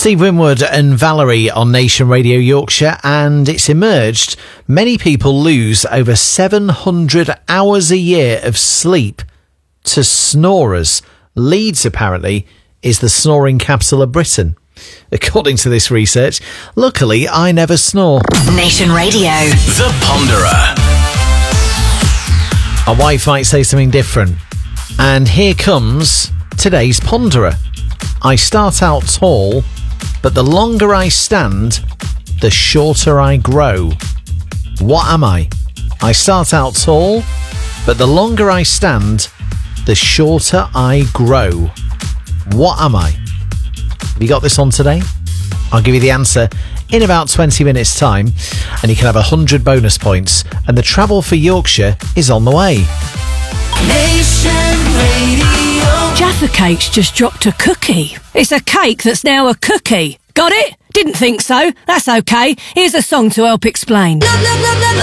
Steve Winwood and Valerie on Nation Radio Yorkshire, and it's emerged many people lose over 700 hours a year of sleep to snorers. Leeds, apparently, is the snoring capital of Britain. According to this research, luckily I never snore. Nation Radio. The Ponderer. My wife might say something different. And here comes today's Ponderer. I start out tall, but the longer I stand, the shorter I grow. What am I? I start out tall, but the longer I stand, the shorter I grow. What am I? Have you got this on today? I'll give you the answer in about 20 minutes' time, and you can have 100 bonus points, and the travel for Yorkshire is on the way. Nation Radio. Jaffa Cakes just dropped a cookie. It's a cake that's now a cookie. Got it? Didn't think so. That's okay. Here's a song to help explain. Love, love, love, love,